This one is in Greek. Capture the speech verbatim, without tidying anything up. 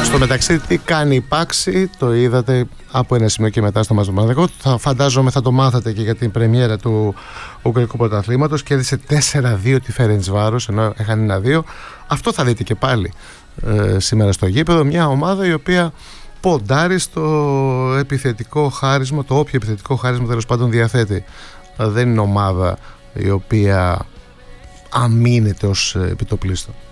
Στο μεταξύ, τι κάνει η Πάξη, το είδατε από ένα σημείο και μετά στο μάτς του Παναθηναϊκού. Θα φαντάζομαι θα το μάθατε και για την πρεμιέρα του Ουγγρικού Πρωταθλήματος. Κέρδισε τέσσερα δύο τη Φερεντσβάρος, ενώ έχανε ένα δύο. Αυτό θα δείτε και πάλι ε, σήμερα στο γήπεδο. Μια ομάδα η οποία ποντάρει στο επιθετικό χάρισμα, το όποιο επιθετικό χάρισμα τέλος πάντων διαθέτει. Δεν είναι ομάδα η οποία αμήνεται ως επιτοπλίστων.